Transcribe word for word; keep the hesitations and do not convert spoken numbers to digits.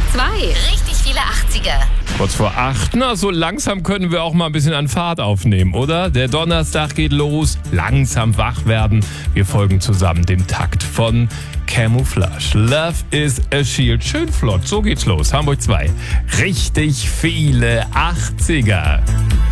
zwei. Richtig viele achtziger. Kurz vor acht. Na, so langsam können wir auch mal ein bisschen an Fahrt aufnehmen, oder? Der Donnerstag geht los. Langsam wach werden. Wir folgen zusammen dem Takt von Camouflage. Love is a Shield. Schön flott. So geht's los. Hamburg zwei. Richtig viele achtziger.